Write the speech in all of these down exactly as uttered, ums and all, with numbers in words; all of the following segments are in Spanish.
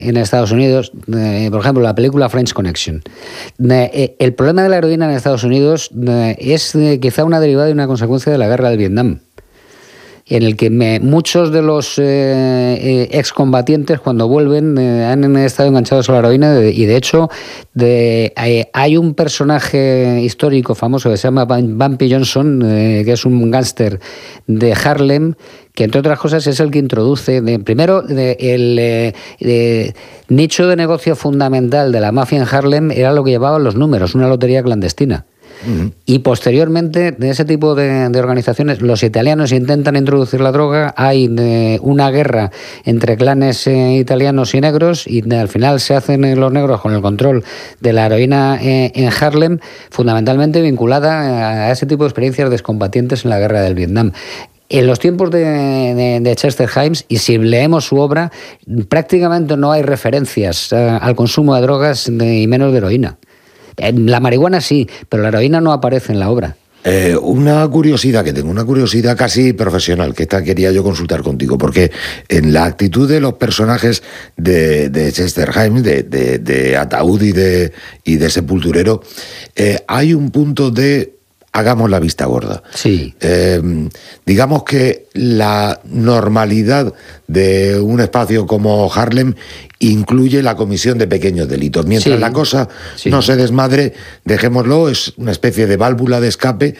en Estados Unidos, eh, por ejemplo, la película French Connection. Eh, el problema de la heroína en Estados Unidos eh, es eh, quizá una derivada y una consecuencia de la guerra del Vietnam, en el que me, muchos de los eh, eh, excombatientes cuando vuelven eh, han estado enganchados a la heroína de, y de hecho de, eh, hay un personaje histórico famoso que se llama Bumpy Johnson, eh, que es un gángster de Harlem, que entre otras cosas es el que introduce, de, primero, de, el eh, de, nicho de negocio fundamental de la mafia en Harlem era lo que llevaban los números, una lotería clandestina. Uh-huh. Y posteriormente, de ese tipo de, de organizaciones, los italianos intentan introducir la droga, hay de, una guerra entre clanes eh, italianos y negros, y de, al final se hacen eh, los negros con el control de la heroína eh, en Harlem, fundamentalmente vinculada a ese tipo de experiencias de excombatientes en la guerra del Vietnam. En los tiempos de, de, de Chester Himes, y si leemos su obra, prácticamente no hay referencias uh, al consumo de drogas de, y menos de heroína. La marihuana sí, pero la heroína no aparece en la obra. Eh, una curiosidad que tengo, una curiosidad casi profesional, que esta quería yo consultar contigo, porque en la actitud de los personajes de, de Chester Himes, de, de, de ataúd y de, y de sepulturero, eh, hay un punto de hagamos la vista gorda. Sí. Eh, digamos que la normalidad de un espacio como Harlem incluye la comisión de pequeños delitos. Mientras sí. la cosa sí. no se desmadre, dejémoslo, es una especie de válvula de escape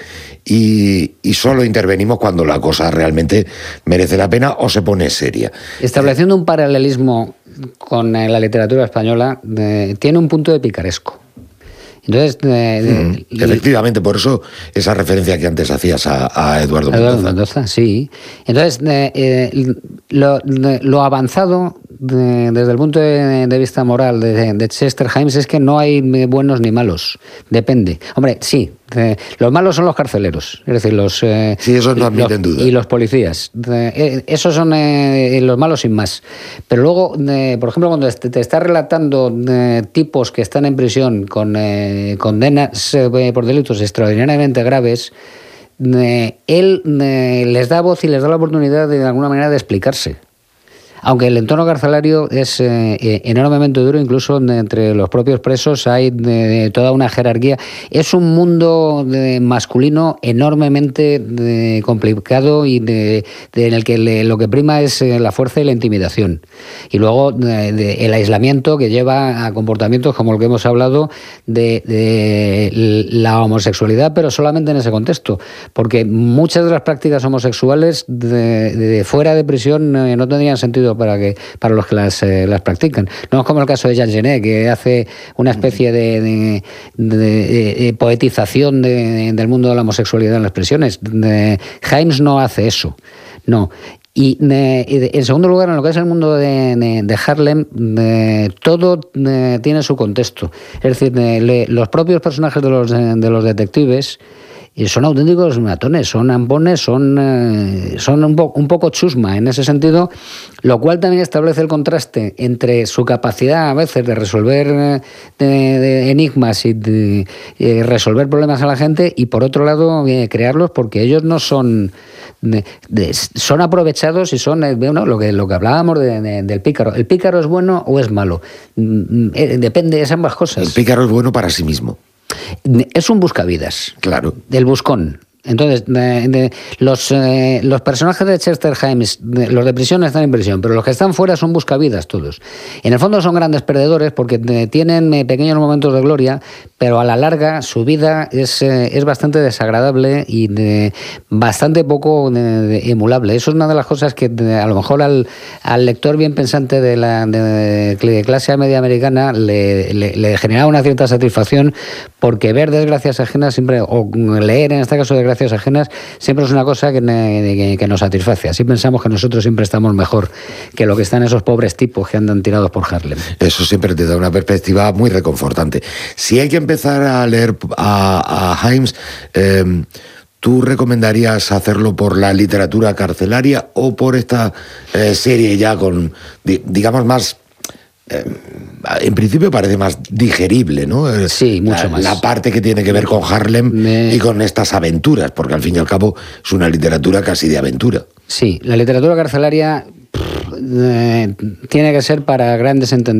y, y solo intervenimos cuando la cosa realmente merece la pena o se pone seria. Estableciendo eh, un paralelismo con la literatura española, eh, tiene un punto de picaresco. Entonces, eh, mm, efectivamente, por eso esa referencia que antes hacías a, a Eduardo Mendoza. Eduardo Mendoza, sí. Entonces, eh, eh, lo, lo avanzado de, desde el punto de, de vista moral de, de Chester Himes es que no hay buenos ni malos, depende. Hombre, sí, eh, los malos son los carceleros, es decir, los... Eh, sí, esos no admiten los, duda. Y los policías, eh, esos son eh, los malos sin más. Pero luego, eh, por ejemplo, cuando te, te está relatando eh, tipos que están en prisión con... Eh, condenas eh, por delitos extraordinariamente graves, eh, él eh, les da voz y les da la oportunidad de, de alguna manera de explicarse. Aunque el entorno carcelario es eh, enormemente duro, incluso entre los propios presos hay de, toda una jerarquía. Es un mundo de, masculino enormemente de, complicado y de, de, en el que le, lo que prima es eh, la fuerza y la intimidación. Y luego de, de, el aislamiento que lleva a comportamientos como el que hemos hablado de, de la homosexualidad, pero solamente en ese contexto. Porque muchas de las prácticas homosexuales de, de fuera de prisión eh, no tendrían sentido para que para los que las, eh, las practican. No es como el caso de Jean Genet, que hace una especie de, de, de, de, de poetización de, de, del mundo de la homosexualidad en las prisiones. De, Himes no hace eso, no. Y de, en segundo lugar, en lo que es el mundo de, de, de Harlem, de, todo de, tiene su contexto. Es decir, de, de, los propios personajes de los, de los detectives y son auténticos matones, son ambones, son, eh, son un, po- un poco chusma en ese sentido, lo cual también establece el contraste entre su capacidad a veces de resolver eh, de, de enigmas y de, de resolver problemas a la gente, y por otro lado eh, crearlos, porque ellos no son... De, de, son aprovechados y son eh, bueno, lo que lo que hablábamos de, de, del pícaro. ¿El pícaro es bueno o es malo? Eh, depende, es ambas cosas. El pícaro es bueno para sí mismo. Es un buscavidas. Claro. Del buscón. Entonces, de, de, los, eh, los personajes de Chester Himes, de, los de prisión están en prisión, pero los que están fuera son buscavidas todos. En el fondo son grandes perdedores porque de, tienen eh, pequeños momentos de gloria, pero a la larga su vida es, eh, es bastante desagradable y de, bastante poco de, de emulable. Eso es una de las cosas que de, a lo mejor al, al lector bien pensante de la de, de clase media americana le, le, le genera una cierta satisfacción, porque ver desgracias ajenas siempre, o leer en este caso desgracias gracias ajenas, siempre es una cosa que, que, que nos satisface. Así pensamos que nosotros siempre estamos mejor que lo que están esos pobres tipos que andan tirados por Harlem. Eso siempre te da una perspectiva muy reconfortante. Si hay que empezar a leer a, a Himes, eh, ¿tú recomendarías hacerlo por la literatura carcelaria o por esta eh, serie ya con, digamos, más... Eh, en principio parece más digerible, ¿no? Sí, mucho la, más. La parte que tiene que ver con Harlem Me... y con estas aventuras, porque al fin y al cabo es una literatura casi de aventura. Sí, la literatura carcelaria eh, tiene que ser para grandes entendidos.